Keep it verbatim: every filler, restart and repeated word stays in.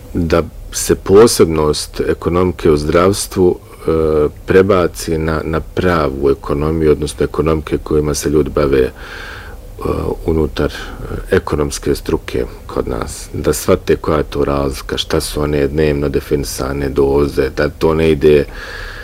da se posebnost ekonomike u zdravstvu e, prebaci na, na pravu ekonomiju, odnosno ekonomike kojima se ljudi bave e, unutar ekonomske struke kod nas. Da shvate koja je to razlika, šta su one dnevno definisane doze, da to ne ide